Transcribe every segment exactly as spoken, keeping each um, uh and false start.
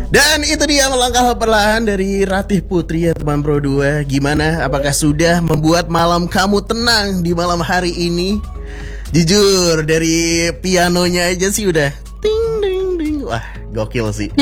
Dan itu dia melangkah perlahan dari Ratih Putri ya teman Pro dua. Gimana? Apakah sudah membuat malam kamu tenang di malam hari ini? Jujur dari pianonya aja sih udah ting ding ding. Wah, gokil sih.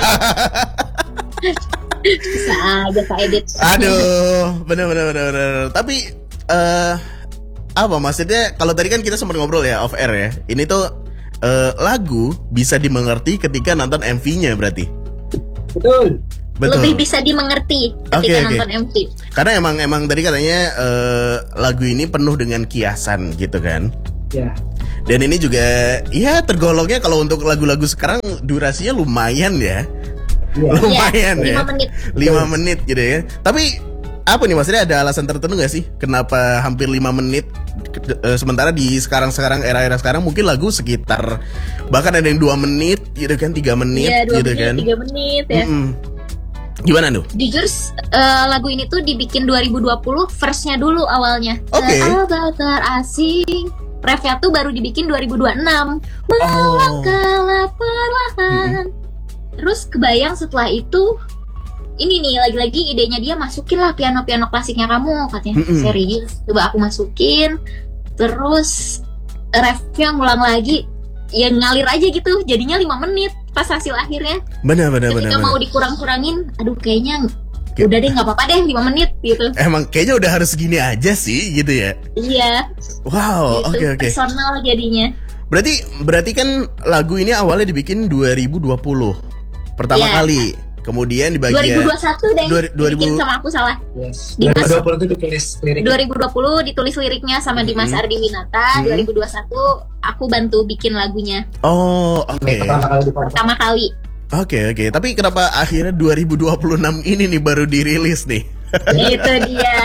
Bisa aja Pak Edit. Aduh, bener bener bener bener. Tapi uh, apa maksudnya? Kalau tadi kan kita sempat ngobrol ya off air ya. Ini tuh uh, lagu bisa dimengerti ketika nonton M V-nya berarti. Betul. Betul. Lebih bisa dimengerti ketika okay, nonton okay. M V. Karena emang emang tadi katanya uh, lagu ini penuh dengan kiasan gitu kan. Ya. Dan ini juga ya tergolongnya kalau untuk lagu-lagu sekarang durasinya lumayan ya. Ya. Lumayan ya. lima menit. lima menit gitu ya. Tapi apa nih maksudnya ada alasan tertentu gak sih kenapa hampir lima menit? Sementara di sekarang-sekarang era-era sekarang mungkin lagu sekitar bahkan ada yang dua menit gitu kan, tiga menit ya, dua gitu menit, kan. tiga menit ya. Mm-mm. Gimana tuh? Jujur uh, lagu ini tuh dibikin dua ribu dua puluh verse-nya dulu awalnya. Oke. Okay. Sahabat terasing. Refnya tuh baru dibikin dua ribu dua puluh enam. Melangkahlah perlahan. Mm-hmm. Terus kebayang setelah itu ini nih lagi-lagi idenya dia masukin lah piano-piano klasiknya kamu katanya. Mm-hmm. Serius, coba aku masukin. Terus refnya ngulang lagi, ya ngalir aja gitu. Jadinya lima menit pas hasil akhirnya. Benar benar benar. Ketika mau dikurang-kurangin, aduh kayaknya K- udah deh nggak apa-apa deh lima menit gitu. Emang kayaknya udah harus segini aja sih gitu ya. Iya. Wow, oke gitu, oke. Okay, okay. Personal jadinya. Berarti berarti kan lagu ini awalnya dibikin dua ribu dua puluh pertama yeah. kali. Kemudian di bagian dua ribu dua puluh satu deh dua ribu dibikin sama aku salah. Yes. Dimas, dua ribu dua puluh itu ditulis liriknya. dua ribu dua puluh ditulis liriknya sama Dimas mm-hmm. Ardi Winata. Mm-hmm. dua ribu dua puluh satu aku bantu bikin lagunya. Oh, oke. Okay. Pertama kali. Pertama kali. Oke okay, oke. Okay. Tapi kenapa akhirnya dua ribu dua puluh enam ini nih baru dirilis nih? Itu dia.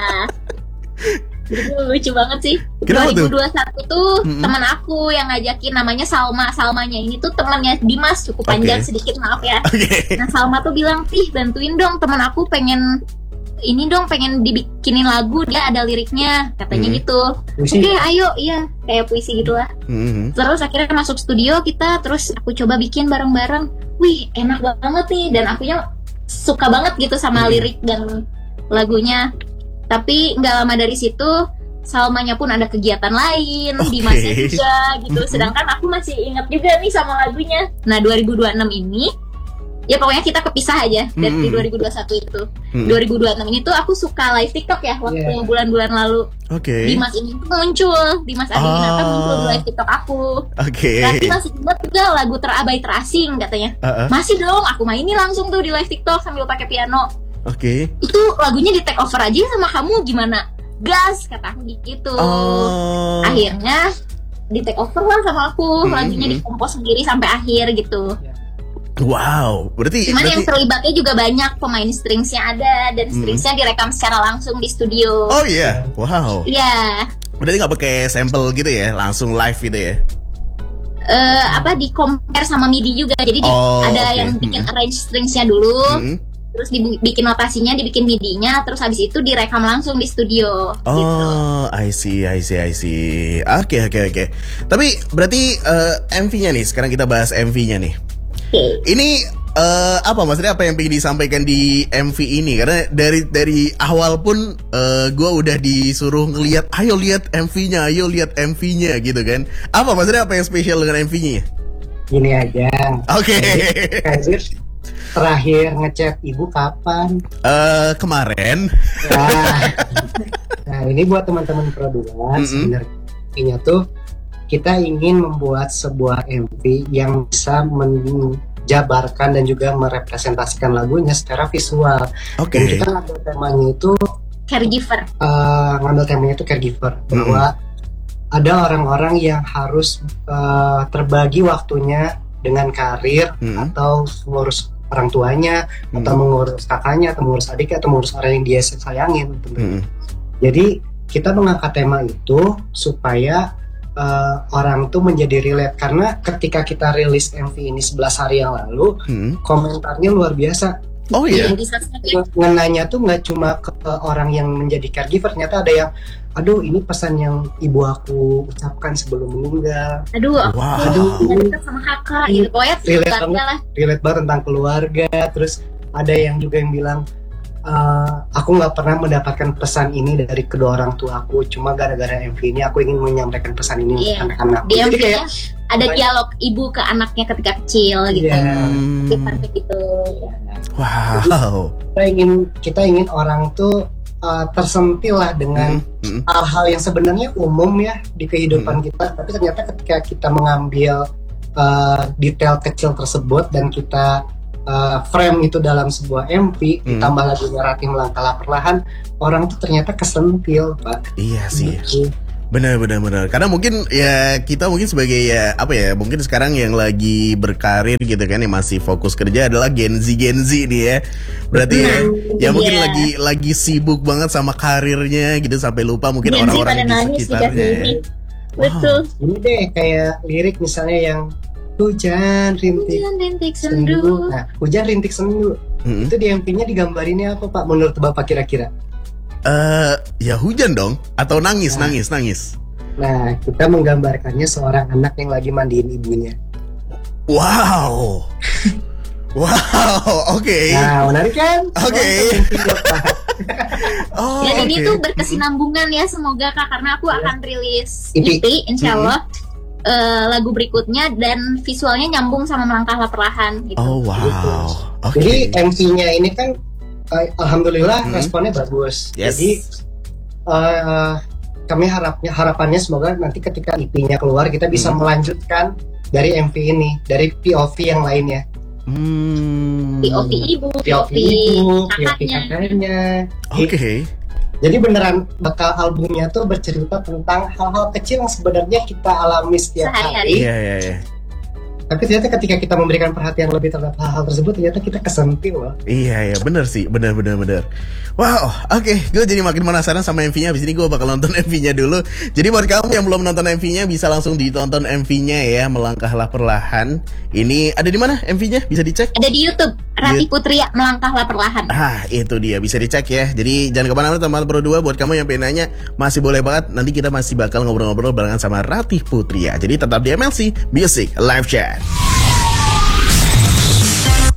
Itu lucu banget sih. Kenapa dua ribu dua puluh satu tuh, tuh mm-hmm. teman aku yang ngajakin namanya Salma. Salmanya ini tuh temannya Dimas, cukup panjang okay. sedikit maaf ya. Okay. Nah Salma tuh bilang, "Ih, bantuin dong teman aku pengen ini dong pengen dibikinin lagu, dia ada liriknya," katanya mm-hmm. gitu. Oke, okay, ayo, iya, kayak puisi gitulah. Mm-hmm. Terus akhirnya masuk studio kita, terus aku coba bikin bareng-bareng. Wih, enak banget nih, dan akunya suka banget gitu sama mm-hmm. lirik dan lagunya. Tapi nggak lama dari situ Salmanya pun ada kegiatan lain, okay. Dimasnya juga gitu. Sedangkan aku masih ingat juga nih sama lagunya. Nah dua ribu dua puluh enam ini ya pokoknya kita kepisah aja dari mm-hmm. dua ribu dua puluh satu itu. mm-hmm. dua ribu dua puluh enam ini tuh aku suka live TikTok ya waktu yeah. bulan-bulan lalu. Okay. Dimas ini tuh muncul, Dimas Ardi Winata oh. muncul di live TikTok aku. Okay. Tapi masih ingat juga lagu Terabai Terasing katanya. Uh-uh. Masih dong, aku mainin langsung tuh di live TikTok sambil pakai piano. Oke. Okay. Itu lagunya di take over aja sama kamu gimana? Gas kata aku gitu. Oh. Akhirnya di take over lah sama aku. Mm-hmm. Lagunya dikompos sendiri sampai akhir gitu. Wow, berarti cuman berarti... yang terlibatnya juga banyak, pemain stringsnya ada dan stringsnya mm-hmm. direkam secara langsung di studio. Oh iya, yeah. Wow. Iya. Yeah. Berarti nggak pakai sampel gitu ya, langsung live gitu ya? Uh, apa di compare sama MIDI juga, jadi oh, di, ada okay. yang bikin mm-hmm. arrange stringsnya dulu. Mm-hmm. Terus dibikin notasinya, dibikin midinya, terus habis itu direkam langsung di studio. Oh, gitu. I see, I see, I see. Oke, okay, oke, okay, oke. Okay. Tapi berarti uh, M V-nya nih, sekarang kita bahas M V-nya nih. Okay. Ini uh, apa maksudnya? Apa yang ingin disampaikan di M V ini? Karena dari dari awal pun uh, gue udah disuruh ngelihat, ayo lihat M V-nya, ayo lihat M V-nya gitu kan. Apa maksudnya? Apa yang spesial dengan M V-nya? Gini aja. Oke. Okay. Terakhir ngechat ibu kapan? Eh uh, kemarin. Nah, nah ini buat teman-teman Pro dua mm-hmm. sebenarnya tuh kita ingin membuat sebuah M V yang bisa menjabarkan dan juga merepresentasikan lagunya secara visual. Oke. Okay. Dan kita ngambil temanya itu caregiver. Uh, ngambil temanya itu caregiver mm-hmm. bahwa ada orang-orang yang harus uh, terbagi waktunya dengan karir mm-hmm. atau mengurus orang tuanya mm-hmm. atau mengurus kakaknya atau mengurus adiknya atau mengurus orang yang dia sayangin mm-hmm. Jadi kita mengangkat tema itu supaya uh, orang tuh menjadi relate, karena ketika kita rilis M V ini sebelas hari yang lalu mm-hmm. komentarnya luar biasa. Oh iya. Ngenanya tuh nggak cuma ke orang yang menjadi caregiver, ternyata ada yang, aduh ini pesan yang ibu aku ucapkan sebelum meninggal. Aduh, aku wow. aduh, dekat sama kakak gitu. Pokoknya relate banget, lah. relate banget tentang keluarga. Terus ada yang juga yang bilang, Uh, aku nggak pernah mendapatkan pesan ini dari kedua orang tua aku, cuma gara-gara M V ini aku ingin menyampaikan pesan ini yeah. untuk anak-anak. Di M V kayak ada dialog ibu ke anaknya ketika kecil gitu, yeah. seperti gitu. Wow. Jadi, kita ingin kita ingin orang tuh uh, tersentil lah dengan mm-hmm. hal-hal yang sebenarnya umum ya di kehidupan mm-hmm. kita, tapi ternyata ketika kita mengambil uh, detail kecil tersebut dan kita Uh, frame itu dalam sebuah M V, hmm. ditambah lagi naratif melangkah perlahan, orang tuh ternyata kesentil, Pak. Iya sih. Benar, benar, benar. Karena mungkin ya kita mungkin sebagai ya apa ya, mungkin sekarang yang lagi berkarir gitu kan, yang masih fokus kerja adalah Gen Z Gen Z nih ya. Berarti ya, ya mungkin yeah. lagi lagi sibuk banget sama karirnya gitu sampai lupa mungkin Gen orang-orang di sekitarnya. Ya. Betul. Wow. Ini deh kayak lirik misalnya yang hujan rintik, hujan rintik sendu. Nah, hujan rintik sendu. Mm-hmm. Itu di M V-nya digambarinnya apa, Pak? Menurut Bapak kira-kira? Eh, uh, ya hujan dong, atau nangis, nah. nangis, nangis. Nah, kita menggambarkannya seorang anak yang lagi mandiin ibunya. Wow. Wow, oke. Okay. Nah, menarik kan? Oke. Okay. Oh, dan okay. ini tuh berkesinambungan ya, semoga Kak, karena aku yeah. akan rilis E P, insya Allah. Mm-hmm. Uh, lagu berikutnya dan visualnya nyambung sama Melangkahlah Perlahan gitu. Oh wow. Gitu. Okay. Jadi M V-nya ini kan uh, alhamdulillah hmm. responnya bagus. Yes. Jadi uh, kami harapnya harapannya semoga nanti ketika E P-nya keluar kita bisa hmm. melanjutkan dari M V ini, dari P O V yang lainnya. Hmm. P O V ibu, P O V ibu, P O V kakaknya. Oke. Okay. Jadi beneran bakal albumnya tuh bercerita tentang hal-hal kecil yang sebenarnya kita alami setiap hari. Iya, iya, iya. Tapi ternyata ketika kita memberikan perhatian lebih terhadap hal-hal tersebut, ternyata kita kesentil loh. Iya, iya, bener sih, bener, bener, bener. Wow, oke, okay. Gue jadi makin penasaran sama M V-nya. Abis ini gue bakal nonton M V-nya dulu. Jadi buat kamu yang belum nonton M V-nya, bisa langsung ditonton M V-nya ya, Melangkahlah Perlahan. Ini ada di mana M V-nya? Bisa dicek? Ada di YouTube, Ratih Putria, Melangkahlah Perlahan. Ah, itu dia, bisa dicek ya. Jadi jangan kemana-mana teman-teman Pro dua. Buat kamu yang pengen nanya, masih boleh banget. Nanti kita masih bakal ngobrol-ngobrol barengan sama Ratih Putria. Jadi tetap di M L C Music Live Chat.